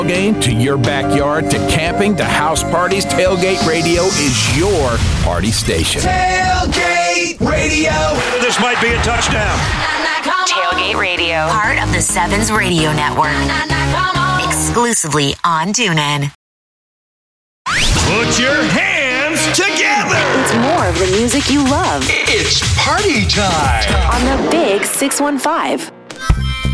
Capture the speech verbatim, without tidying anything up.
Game to your backyard to camping to house parties, Tailgate Radio is your party station. Tailgate Radio. This might be a touchdown. Tailgate Radio, part of the Sevens Radio Network. Exclusively on TuneIn. Put your hands together. It's more of the music you love. It's party time on the Big six one five.